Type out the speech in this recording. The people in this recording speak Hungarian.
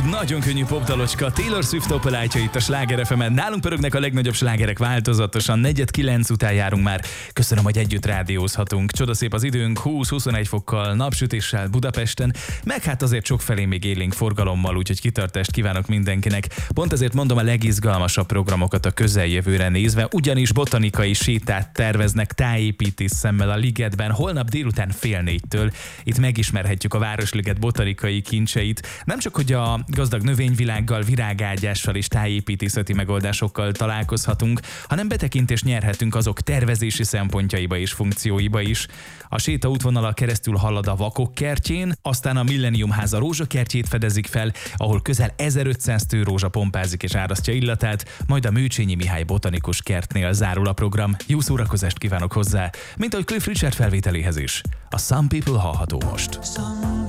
nagyon könnyű popdalocska, Taylor Swift opelátja itt a Sláger FM-en. Nálunk pörögnek a legnagyobb slágerek változatosan, 4:09 után járunk már. Köszönöm, hogy együtt rádiózhatunk. Csodaszép az időnk, 20-21 fokkal, napsütéssel Budapesten, meg hát azért sokfelé még élénk forgalommal, úgyhogy kitartást kívánok mindenkinek. Pont ezért mondom a legizgalmasabb programokat a közeljövőre nézve, ugyanis botanikai sétát terveznek tájépítés szemmel a Ligetben holnap délután 3:30-től. Itt megismerhetjük a Városliget botanikai kincseit. Nem csak, hogy a gazdag növényvilággal, virágágyással és tájépítészeti megoldásokkal találkozhatunk, hanem betekintést nyerhetünk azok tervezési szempontjaiba és funkcióiba is. A séta útvonala keresztül halad a Vakok kertjén, aztán a Millennium háza rózsakertjét fedezik fel, ahol közel 1500 tőrózsa pompázik és árasztja illatát, majd a Mőcsényi Mihály botanikus kertnél zárul a program. Jó szórakozást kívánok hozzá, mint ahogy Cliff Richard felvételéhez is. A Some People hallható most.